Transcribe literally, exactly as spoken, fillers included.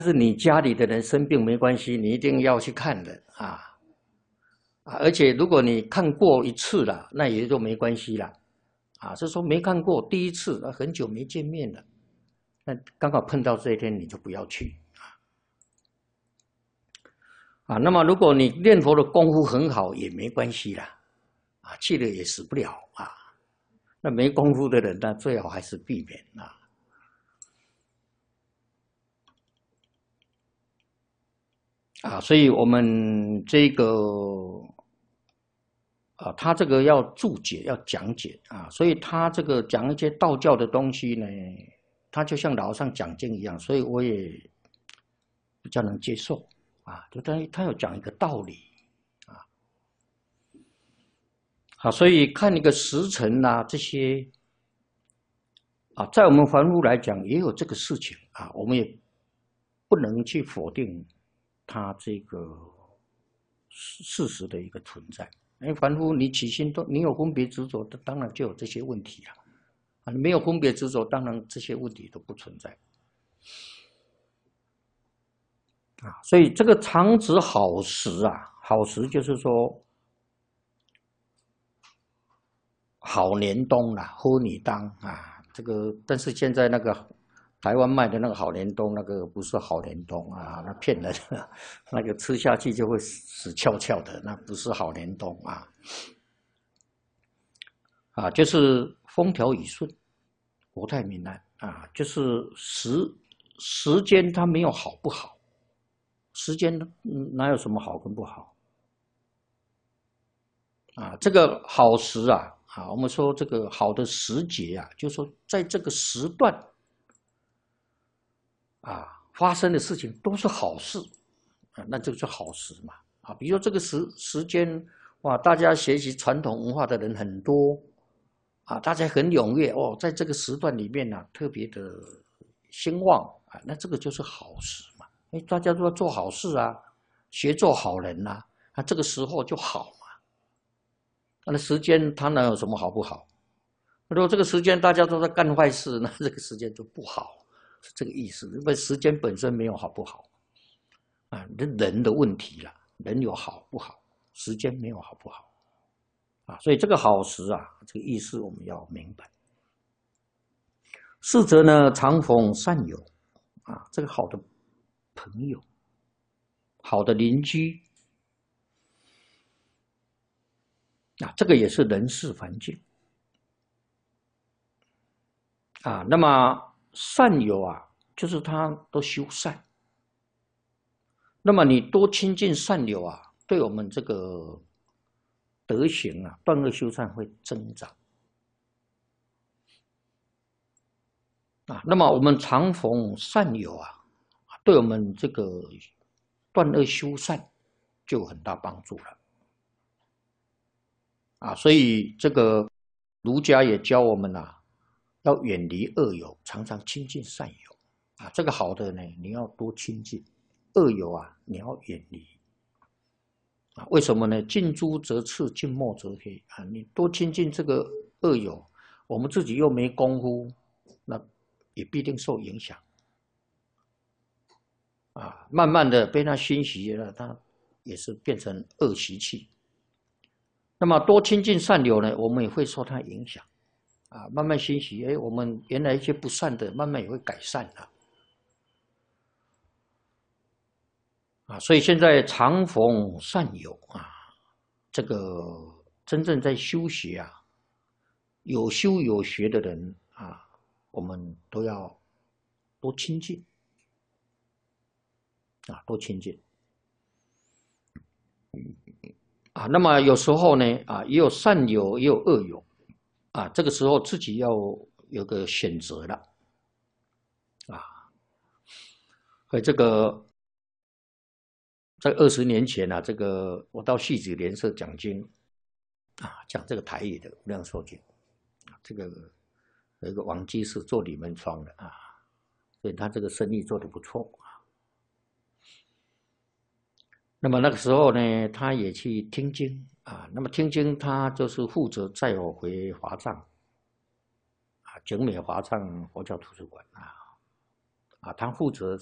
是你家里的人生病没关系，你一定要去看的啊啊！而且如果你看过一次了，那也就没关系了啊。是说没看过第一次，啊，很久没见面了，那刚好碰到这一天，你就不要去啊。那么如果你念佛的功夫很好，也没关系啦啊，去了也死不了啊。那没功夫的人呢，最好还是避免啊。啊，所以我们这个啊，他这个要注解，要讲解啊，所以他这个讲一些道教的东西呢，他就像老上讲经一样，所以我也比较能接受啊，就他他有讲一个道理啊，好，所以看一个时辰呐、啊，这些啊，在我们凡夫来讲也有这个事情啊，我们也不能去否定它这个事实的一个存在。因为凡夫你起心动，你有分别执着，当然就有这些问题了。啊，你没有分别执着，当然这些问题都不存在。啊，所以这个常指好时啊，好时就是说好年冬啦，好年当啊，这个但是现在那个台湾卖的那个好年冬，那个不是好年冬啊，那骗人的，那个吃下去就会死翘翘的，那不是好年冬啊。啊，就是风调雨顺，国泰民安啊，就是时时间它没有好不好，时间哪有什么好跟不好啊？这个好时啊，啊，我们说这个好的时节啊，就是说在这个时段啊发生的事情都是好事啊，那这个是好时嘛啊。比如说这个时时间哇，大家学习传统文化的人很多。啊，大家很踊跃哦，在这个时段里面呢、啊，特别的兴旺啊，那这个就是好事嘛。哎，大家都要做好事啊，学做好人呐、啊，那这个时候就好嘛。那时间它哪有什么好不好？如果这个时间大家都在干坏事，那这个时间就不好，是这个意思。因为时间本身没有好不好啊，人人的问题啦，人有好不好，时间没有好不好。啊，所以这个好时啊，这个意思我们要明白。四则呢，常逢善友，啊，这个好的朋友，好的邻居，啊，这个也是人事环境，啊，那么善友啊，就是他都修善，那么你多亲近善友啊，对我们这个德行啊，断恶修善会增长。啊，那么我们常逢善友啊，对我们这个断恶修善就有很大帮助了。啊，所以这个儒家也教我们啊，要远离恶友，常常亲近善友。啊，这个好的呢，你要多亲近；恶友啊，你要远离。啊，为什么呢？近朱则赤，近墨则黑。啊，你多亲近这个恶友，我们自己又没功夫，那也必定受影响。啊，慢慢的被他熏习了，他也是变成恶习气。那么多亲近善友呢，我们也会受他影响，啊，慢慢熏习，哎，我们原来一些不善的，慢慢也会改善了。啊，所以现在常逢善友啊，这个真正在修学啊，有修有学的人啊，我们都要多亲近啊，多亲近啊。那么有时候呢，啊，也有善友，也有恶友啊，这个时候自己要有个选择了啊。所以这个在二十年前啊，这个我到戏子联社讲经啊，讲这个台语的《无量寿经》，这个有一个王居士做李门窗的啊，所以他这个生意做得不错啊。那么那个时候呢，他也去听经啊，那么听经他就是负责载我回华藏啊，景美华藏佛教图书馆啊，啊，他负责